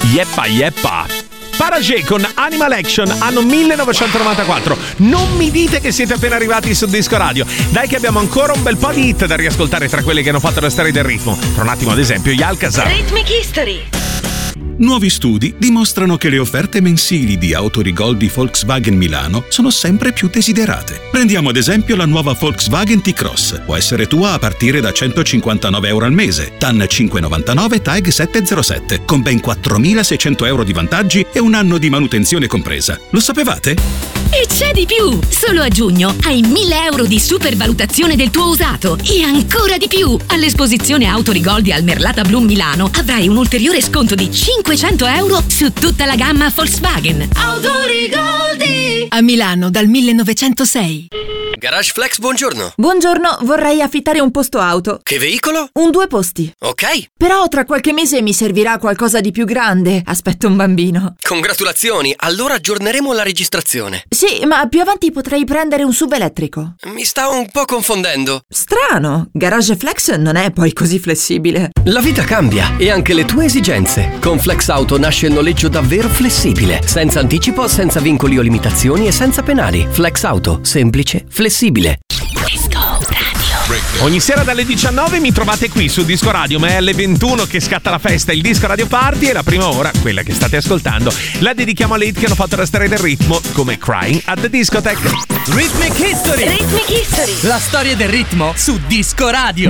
Yeppa. Paraje con Animal Action, anno 1994. Non mi dite che siete appena arrivati su Disco Radio. Dai che abbiamo ancora un bel po' di hit da riascoltare tra quelle che hanno fatto la storia del ritmo. Tra un attimo, ad esempio, gli Alcazar. Rhythmic History. Nuovi studi dimostrano che le offerte mensili di Autorigol di Volkswagen Milano sono sempre più desiderate. Prendiamo ad esempio la nuova Volkswagen T-Cross. Può essere tua a partire da €159 al mese, TAN 599 TAG 707, con ben 4.600 euro di vantaggi e un anno di manutenzione compresa. Lo sapevate? E c'è di più! Solo a giugno hai 1.000 euro di supervalutazione del tuo usato e ancora di più! All'esposizione Autorigoldi al Merlata Bloom Milano avrai un ulteriore sconto di 500 euro su tutta la gamma Volkswagen. Autorigoldi! A Milano dal 1906. Garage Flex, buongiorno. Buongiorno, vorrei affittare un posto auto. Che veicolo? Un 2 posti. Ok. Però tra qualche mese mi servirà qualcosa di più grande. Aspetto un bambino. Congratulazioni, allora aggiorneremo la registrazione. Sì, ma più avanti potrei prendere un sub elettrico. Mi sta un po' confondendo. Strano, Garage Flex non è poi così flessibile. La vita cambia e anche le tue esigenze. Con Flex Auto nasce il noleggio davvero flessibile, senza anticipo, senza vincoli o limitazioni e senza penali. Flex Auto, semplice, flessibile. Ogni sera dalle 19 mi trovate qui su Disco Radio, ma è alle 21 che scatta la festa, il Disco Radio Party, e la prima ora, quella che state ascoltando, la dedichiamo alle hit che hanno fatto la storia del ritmo, come Crying at the Discotheque. Rhythmic History. La storia del ritmo su Disco Radio.